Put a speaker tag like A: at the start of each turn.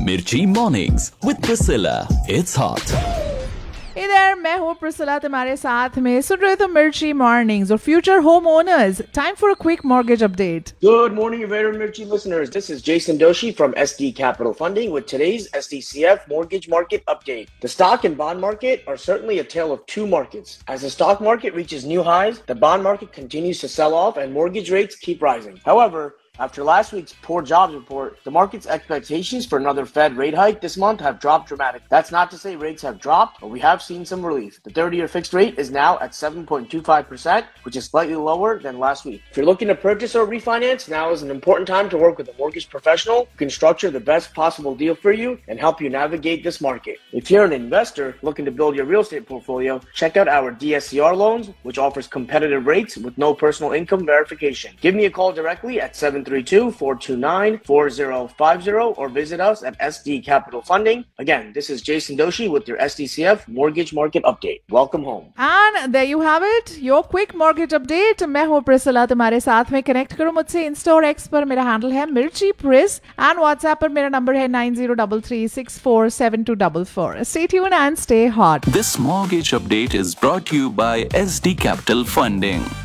A: Mirchi Mornings with Priscilla. It's hot.
B: Hey there, मैं हूँ Priscilla तुम्हारे साथ में सुन रहे हो मिर्ची मॉर्निंग्स और future home owners time for a quick mortgage update.
C: Good morning, very Mirchi listeners. This is Jason Doshi from SD Capital Funding with today's SDCF mortgage market update. The stock and bond market are certainly a tale of two markets. As the stock market reaches new highs, the bond market continues to sell off and mortgage rates keep rising. However, after last week's poor jobs report, the market's expectations for another Fed rate hike this month have dropped dramatically. That's not to say rates have dropped, but we have seen some relief. The 30-year fixed rate is now at 7.25%, which is slightly lower than last week. If you're looking to purchase or refinance, now is an important time to work with a mortgage professional who can structure the best possible deal for you and help you navigate this market. If you're an investor looking to build your real estate portfolio, check out our DSCR loans, which offers competitive rates with no personal income verification. Give me a call directly at 732-429-4050 or visit us at SD Capital Funding. Again, this is Jason Doshi with your SDCF Mortgage Market Update. Welcome home.
B: And there you have it, your quick mortgage update. मैं हूँ Priscilla तुम्हारे साथ में. Connect करो मुझसे Insta और x पर. मेरा हैंडल है मिर्ची प्रिस एंड व्हाट्सएप पर मेरा नंबर है 9033647244. Stay tuned and stay hot.
A: This mortgage update is brought to you by SD Capital Funding.